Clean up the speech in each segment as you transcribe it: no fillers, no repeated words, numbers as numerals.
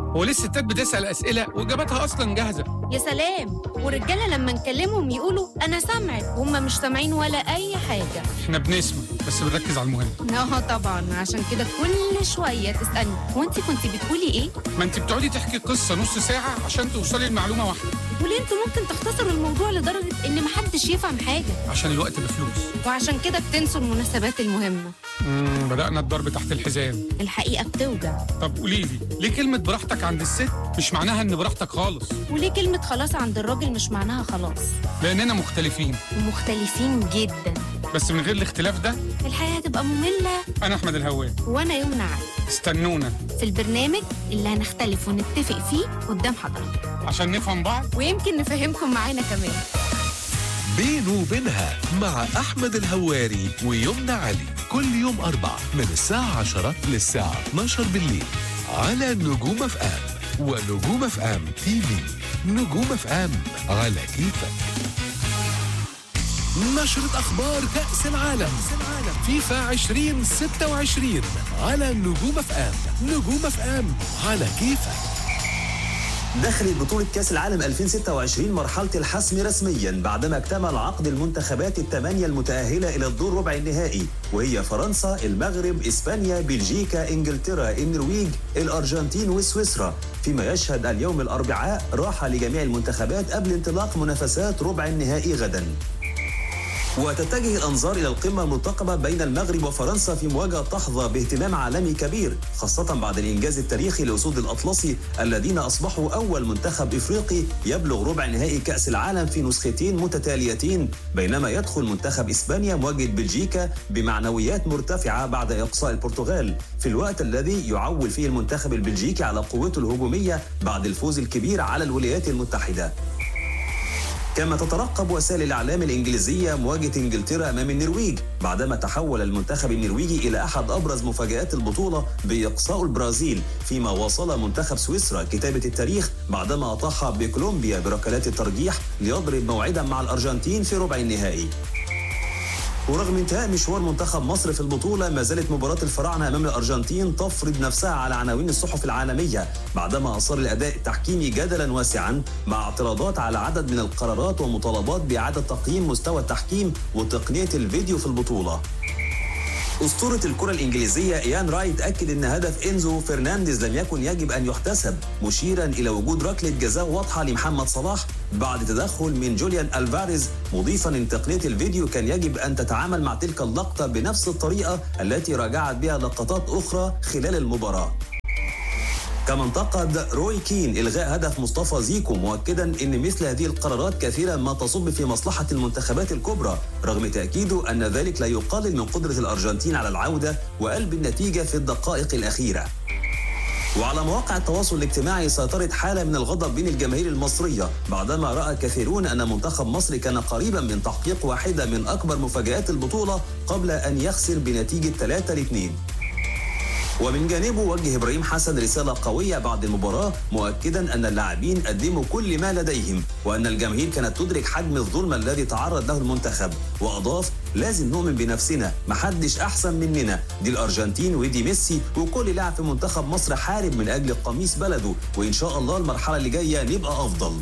هو ليه الستات بتسأل أسئلة وإجاباتها أصلا جاهزة؟ يا سلام، والرجالة لما نكلمهم يقولوا أنا سامعك وهم مش سامعين ولا أي حاجة. إحنا بنسمع بس بنركز على المهم. طبعا، عشان كده كل شوية تسألني هو أنت كنت بتقولي إيه؟ ما أنت بتقعدي تحكي قصة نص ساعة عشان توصلي لمعلومة واحدة. وليه انتوا ممكن تختصروا الموضوع لدرجة إن محدش يفهم حاجة؟ عشان الوقت بفلوس. وعشان كده بتنسوا المناسبات المهمة. بدأنا الضرب تحت الحزام. الحقيقة بتوجع. طب قولي لي ليه كلمة براحتك عند الست مش معناها إن براحتك خالص؟ وليه كلمة خلاص عند الراجل مش معناها خلاص؟ لأننا مختلفين. ومختلفين جدا. بس من غير الاختلاف ده الحياة هتبقى مملة. أنا أحمد الهواري. وأنا يمنى علي. استنونا في البرنامج اللي هنختلف ونتفق فيه قدام حضرتك عشان نفهم بعض ويمكن نفهمكم معانا كمان. بينه وبينها مع أحمد الهواري ويمنى علي كل يوم 4 من الساعة 10 للساعة 12 بالليل على نجوم اف ام ونجوم اف ام تي في. نجوم اف ام على كيفك. نشرة أخبار كأس العالم فيفا 2026 على نجوم اف ام. نجوم اف ام على كيفك. دخلت بطولة كأس العالم 2026 مرحلة الحسم رسميا بعدما اكتمل عقد المنتخبات الثمانية المتأهلة إلى الدور ربع النهائي، وهي فرنسا، المغرب، إسبانيا، بلجيكا، إنجلترا، النرويج، الأرجنتين وسويسرا، فيما يشهد اليوم الأربعاء راحة لجميع المنتخبات قبل انطلاق منافسات ربع النهائي غدا. وتتجه الأنظار إلى القمة المرتقبة بين المغرب وفرنسا في مواجهة تحظى باهتمام عالمي كبير، خاصة بعد الإنجاز التاريخي لأسود الأطلسي الذين أصبحوا أول منتخب إفريقي يبلغ ربع نهائي كأس العالم في نسختين متتاليتين، بينما يدخل منتخب إسبانيا مواجهة بلجيكا بمعنويات مرتفعة بعد إقصاء البرتغال، في الوقت الذي يعول فيه المنتخب البلجيكي على قوته الهجومية بعد الفوز الكبير على الولايات المتحدة. كما تترقب وسائل الإعلام الإنجليزية مواجهة إنجلترا أمام النرويج بعدما تحول المنتخب النرويجي إلى أحد أبرز مفاجآت البطولة بإقصاء البرازيل، فيما واصل منتخب سويسرا كتابة التاريخ بعدما أطاح بكولومبيا بركلات الترجيح ليضرب موعدا مع الأرجنتين في ربع النهائي. ورغم انتهاء مشوار منتخب مصر في البطولة، ما زالت مباراة الفراعنة أمام الأرجنتين تفرض نفسها على عناوين الصحف العالمية بعدما أثار الأداء التحكيمي جدلا واسعا مع اعتراضات على عدد من القرارات ومطالبات بإعادة تقييم مستوى التحكيم وتقنية الفيديو في البطولة. أسطورة الكرة الإنجليزية إيان رايت أكد أن هدف إنزو فرنانديز لم يكن يجب أن يحتسب، مشيرا إلى وجود ركلة جزاء واضحة لمحمد صلاح بعد تدخل من جوليان ألفاريز، مضيفا أن تقنية الفيديو كان يجب أن تتعامل مع تلك اللقطة بنفس الطريقة التي راجعت بها لقطات أخرى خلال المباراة. كما انتقد روي كين إلغاء هدف مصطفى زيكو، مؤكدا أن مثل هذه القرارات كثيرا ما تصب في مصلحة المنتخبات الكبرى، رغم تأكيده أن ذلك لا يقلل من قدرة الأرجنتين على العودة وقلب النتيجة في الدقائق الأخيرة. وعلى مواقع التواصل الاجتماعي سيطرت حالة من الغضب بين الجماهير المصرية بعدما رأى كثيرون أن منتخب مصر كان قريبا من تحقيق واحدة من أكبر مفاجآت البطولة قبل أن يخسر بنتيجة 3-2. ومن جانبه وجه إبراهيم حسن رسالة قوية بعد المباراة، مؤكدا أن اللاعبين قدموا كل ما لديهم وأن الجماهير كانت تدرك حجم الظلم الذي تعرض له المنتخب، وأضاف: لازم نؤمن بنفسنا، محدش أحسن مننا، دي الأرجنتين ودي ميسي، وكل لاعب في منتخب مصر حارب من أجل قميص بلده، وإن شاء الله المرحلة اللي جاية نبقى أفضل.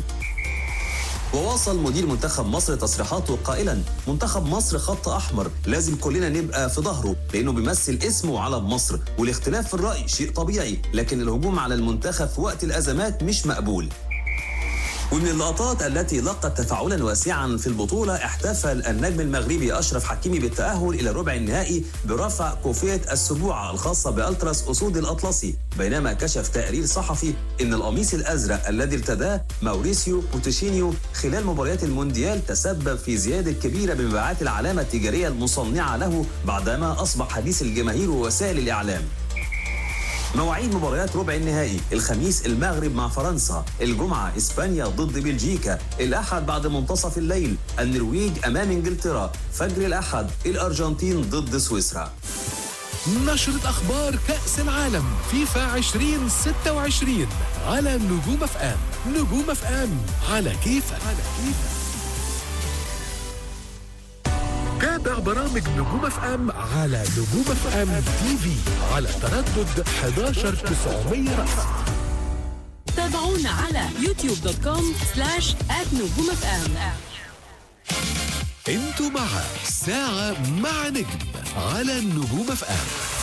وواصل مدير منتخب مصر تصريحاته قائلا: منتخب مصر خط أحمر، لازم كلنا نبقى في ظهره لأنه بيمثل اسمه وعلم مصر، والاختلاف في الرأي شيء طبيعي، لكن الهجوم على المنتخب في وقت الأزمات مش مقبول. ومن اللقطات التي لقت تفاعلا واسعا في البطولة، احتفل النجم المغربي أشرف حكيمي بالتأهل إلى ربع النهائي برفع كوفية السبوعة الخاصة بألتراس أسود الأطلسي، بينما كشف تقرير صحفي أن القميص الأزرق الذي ارتداه ماوريسيو بوتشينيو خلال مباريات المونديال تسبب في زيادة كبيرة بمبيعات العلامة التجارية المصنعة له بعدما أصبح حديث الجماهير ووسائل الإعلام. مواعيد مباريات ربع النهائي: الخميس المغرب مع فرنسا، الجمعة إسبانيا ضد بلجيكا، الأحد بعد منتصف الليل النرويج أمام إنجلترا، فجر الأحد الأرجنتين ضد سويسرا. نشرة أخبار كأس العالم فيفا 2026 على نجوم اف ام. نجوم اف ام على كيفك. تابع برامج نجوم اف ام على نجوم اف ام تي في على تردد 11900 رأس. تابعونا على youtube.com/@نجوم-FM. انتوا مع ساعة مع نجم على النجوم FM.